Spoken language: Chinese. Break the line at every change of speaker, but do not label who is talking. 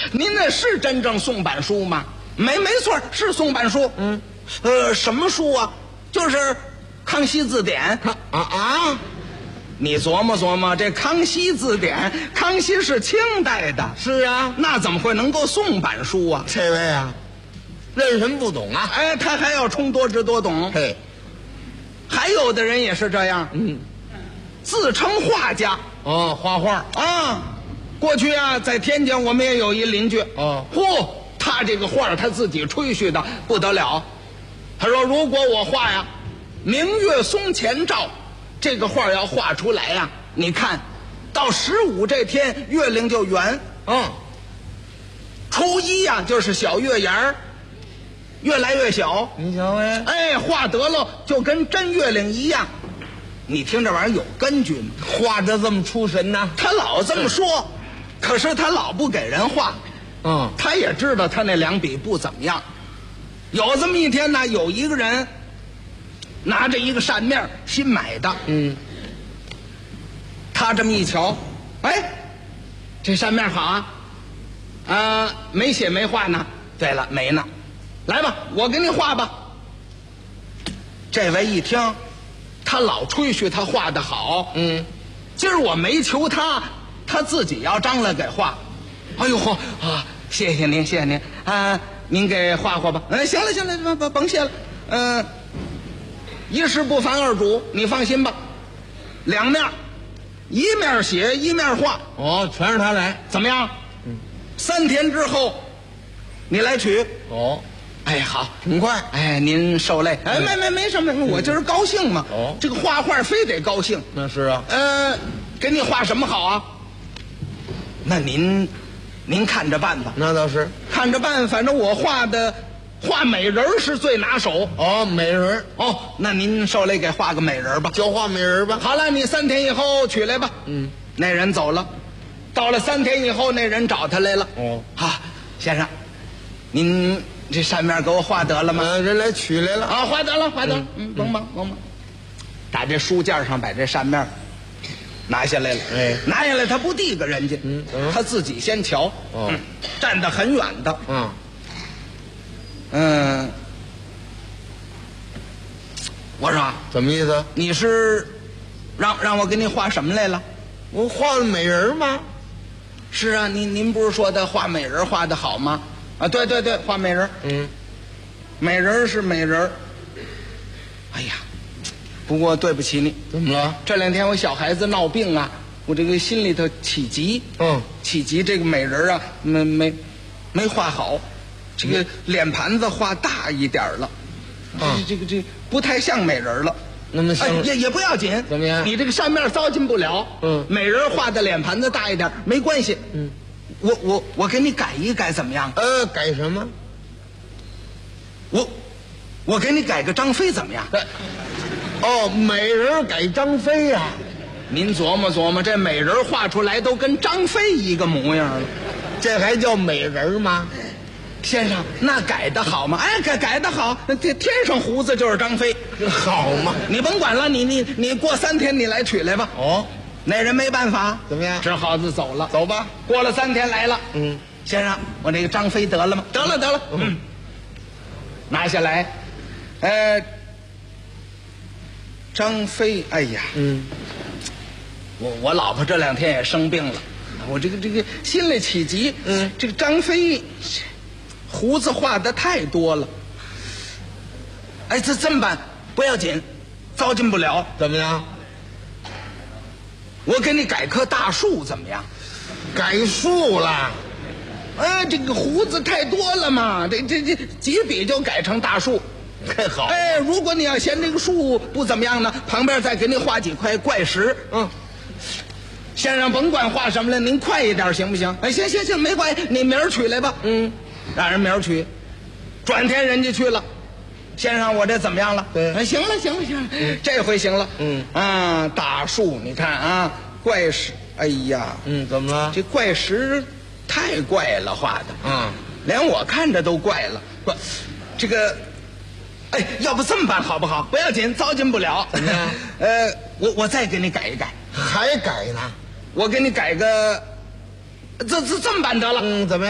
您那是真正宋版书吗？没错，是宋版书。什么书啊？就是《康熙字典》。你琢磨琢磨，这《康熙字典》，康熙是清代的。
是啊，
那怎么会能够宋版书啊？
这位啊，认什么不懂啊？
哎，他还要充多知多懂。
嘿，
还有的人也是这样，自称画家。
哦，画画
啊，过去啊，在天津我们也有一邻居。
嚯，
他这个画他自己吹嘘的不得了。他说：“如果我画呀，明月松前照，这个画要画出来呀，你看到15这天月亮就圆。初一呀就是小月牙儿，越来越小。
你瞧哎，
哎，画得了就跟真月亮一样。你听这玩意儿有根据吗？
画的这么出神呢？
他老这么说，可是他老不给人画。他也知道他那两笔不怎么样。有这么一天呢，有一个人拿着一个扇面新买的，他这么一瞧，哎，这扇面好啊，没写没画呢。对了，没呢，来吧，我给你画吧。这位一听，他老吹嘘他画的好，今儿我没求他，他自己要张罗给画。哎呦嚯啊！谢谢您，谢谢您啊！您给画画吧。行了行了，甭谢了。一事不烦二主，你放心吧。两面，一面写一面画。
全是他来，
怎么样？3天之后，你来取。哎，好，
挺快。
哎，您受累。哎，没什么，我今儿高兴嘛。这个画画非得高兴。
那是啊。
给你画什么好啊？那您看着办吧。
那倒是，
看着办，反正我画美人是最拿手。
美人
那您受累给画个美人吧。
就画美人吧。
好了，你3天以后取来吧。那人走了，到了3天以后，那人找他来了。先生，您这扇面给我画得了吗？
人来取来了。
画得了，甭忙。打这书架上把这扇面拿下来了。拿下来他不递给人家，他自己先瞧。站得很远的。我说
什么意思？
你是让我给你画什么来了？
我画了美人吗？
是啊，您不是说的画美人画的好吗？对，画美人。美人是美人。哎呀，不过对不起你。
怎么了？
这2天我小孩子闹病啊，我这个心里头起急。起急，这个美人啊，没画好，这个脸盘子画大一点了。这不太像美人了。
那么
也不要紧。
怎么样？
你这个扇面糟践不了。美人画的脸盘子大一点没关系。我给你改一改怎么样？
改什么？
我给你改个张飞怎么样？
美人改张飞呀。
您琢磨琢磨，这美人画出来都跟张飞一个模样了，
这还叫美人吗？
先生，那改得好吗？改得好，这天上胡子就是张飞，
好嘛！
你甭管了，你过3天你来取来吧。那人没办法，
怎么样？
只好就走了。
走吧。
过了3天来了。先生，我这个张飞得了吗？得了。拿下来。张飞，哎呀，我老婆这2天也生病了，我这个心里起急。这个张飞胡子画的太多了。这么办？不要紧，糟践不了。
怎么样？
我给你改棵大树怎么样？
改树了。
这个胡子太多了嘛，这几笔就改成大树。
太好。
如果你要嫌这个树不怎么样呢，旁边再给你画几块怪石。先生甭管画什么了，您快一点行不行？行，没关系，你明儿取来吧。让人明儿取。转天人家去了，先生我这怎么样了？
对，
行了，这回行了。大树你看啊，怪石，哎呀，
怎么了？
这怪石太怪了画的。连我看着都怪了。这个要不这么办好不好？不要紧，糟践不了。
怎么样？
我再给你改一改。
还改呢？
我给你改个，这么办得了。
怎么样？